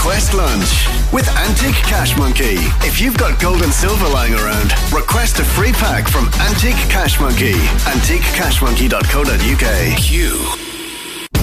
Request lunch with Antique Cash Monkey. If you've got gold and silver lying around, request a free pack from Antique Cash Monkey. AntiqueCashMonkey.co.uk. Q.